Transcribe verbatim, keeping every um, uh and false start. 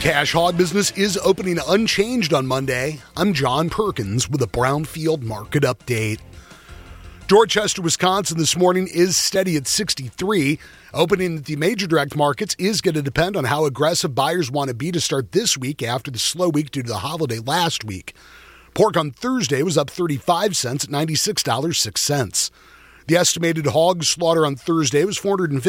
Cash hog business is opening unchanged on Monday. I'm John Perkins with a Brownfield market update. Dorchester, Wisconsin this morning is steady at sixty-three. Opening at the major direct markets is going to depend on how aggressive buyers want to be to start this week after the slow week due to the holiday last week. Pork on Thursday was up thirty-five cents at ninety-six dollars and six cents. The estimated hog slaughter on Thursday was four hundred fifty